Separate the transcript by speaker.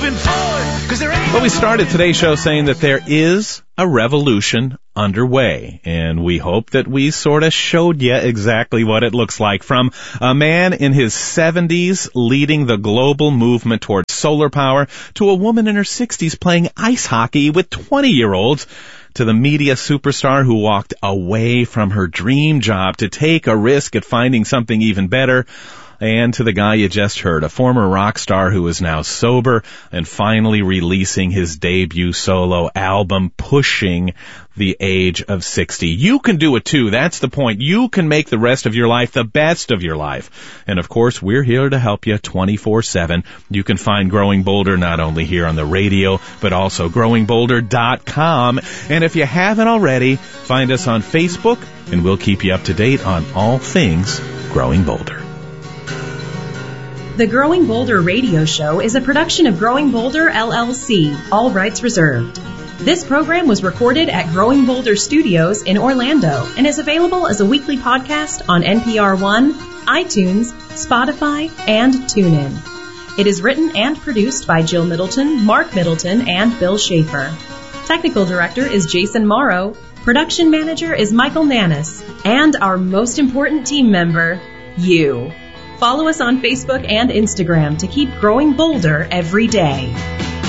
Speaker 1: moving forward, 'cause there ain't
Speaker 2: Well, we started today's show saying that there is a revolution underway, and we hope that we sort of showed you exactly what it looks like, from a man in his 70s leading the global movement towards solar power to a woman in her 60s playing ice hockey with 20-year-olds, to the media superstar who walked away from her dream job to take a risk at finding something even better, and to the guy you just heard, a former rock star who is now sober and finally releasing his debut solo album, pushing the age of 60. You can do it too. That's the point. You can make the rest of your life the best of your life. And of course, we're here to help you 24/7. You can find Growing Bolder not only here on the radio, but also growingbolder.com. And if you haven't already, find us on Facebook, and we'll keep you up to date on all things Growing Bolder.
Speaker 3: The Growing Bolder radio show is a production of Growing Bolder, LLC, all rights reserved. This program was recorded at Growing Bolder Studios in Orlando and is available as a weekly podcast on NPR One, iTunes, Spotify, and TuneIn. It is written and produced by Jill Middleton, Mark Middleton, and Bill Schaefer. Technical director is Jason Morrow. Production manager is Michael Nannis. And our most important team member, you. Follow us on Facebook and Instagram to keep growing bolder every day.